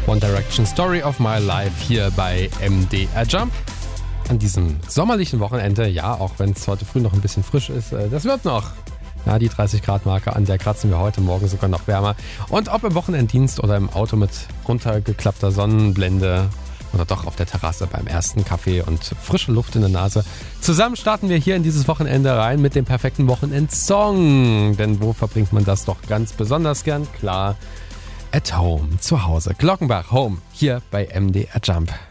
One Direction Story of My Life hier bei MDR Jump. An diesem sommerlichen Wochenende, ja, auch wenn es heute früh noch ein bisschen frisch ist, das wird noch. Ja, die 30 Grad Marke, an der kratzen wir heute Morgen sogar noch wärmer. Und ob im Wochenenddienst oder im Auto mit runtergeklappter Sonnenblende oder doch auf der Terrasse beim ersten Kaffee und frische Luft in der Nase. Zusammen starten wir hier in dieses Wochenende rein mit dem perfekten Wochenendsong. Denn wo verbringt man das doch ganz besonders gern? Klar, at home, zu Hause. Glockenbach, Home, hier bei MDR Jump.